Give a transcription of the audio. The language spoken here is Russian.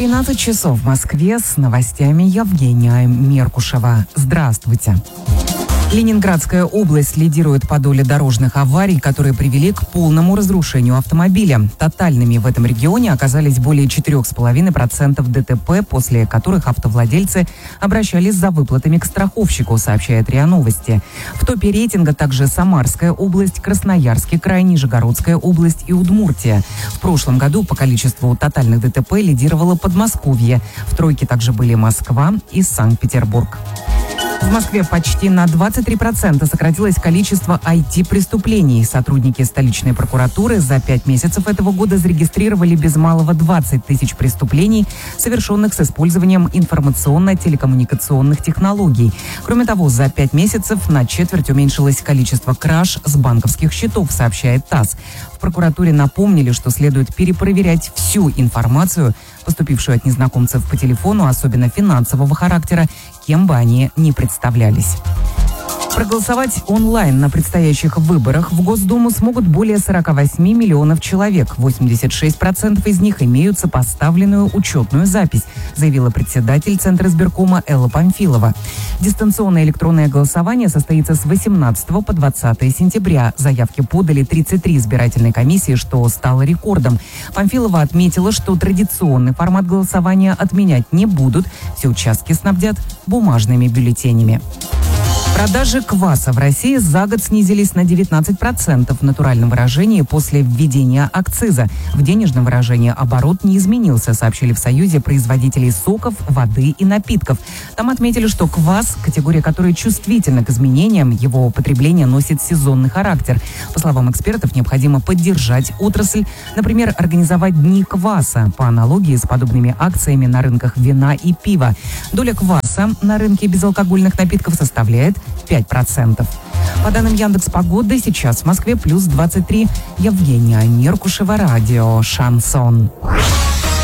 13 часов в Москве с новостями Евгения Меркушева. Здравствуйте. Ленинградская область лидирует по доле дорожных аварий, которые привели к полному разрушению автомобиля. Тотальными в этом регионе оказались более 4,5% ДТП, после которых автовладельцы обращались за выплатами к страховщику, сообщает РИА Новости. В топе рейтинга также Самарская область, Красноярский край, Нижегородская область и Удмуртия. В прошлом году по количеству тотальных ДТП лидировало Подмосковье. В тройке также были Москва и Санкт-Петербург. В Москве почти на 23% сократилось количество IT-преступлений. Сотрудники столичной прокуратуры за 5 месяцев этого года зарегистрировали без малого 20 тысяч преступлений, совершенных с использованием информационно-телекоммуникационных технологий. Кроме того, за 5 месяцев на четверть уменьшилось количество краж с банковских счетов, сообщает ТАСС. В прокуратуре напомнили, что следует перепроверять всю информацию, поступившую от незнакомцев по телефону, особенно финансового характера, кем бы они ни представлялись. Проголосовать онлайн на предстоящих выборах в Госдуму смогут более 48 миллионов человек. 86% из них имеют сопоставленную учетную запись, заявила председатель Центра избиркома Элла Памфилова. Дистанционное электронное голосование состоится с 18 по 20 сентября. Заявки подали 33 избирательной комиссии, что стало рекордом. Памфилова отметила, что традиционный формат голосования отменять не будут. Все участки снабдят бумажными бюллетенями. Продажи кваса в России за год снизились на 19% в натуральном выражении после введения акциза. В денежном выражении оборот не изменился, сообщили в Союзе производителей соков, воды и напитков. Там отметили, что квас – категория, которая чувствительна к изменениям, его потребление носит сезонный характер. По словам экспертов, необходимо поддержать отрасль, например, организовать дни кваса по аналогии с подобными акциями на рынках вина и пива. Доля кваса на рынке безалкогольных напитков составляет 5%. По данным Яндекс.Погоды, сейчас в Москве плюс 23. Евгения Меркушева, радио «Шансон».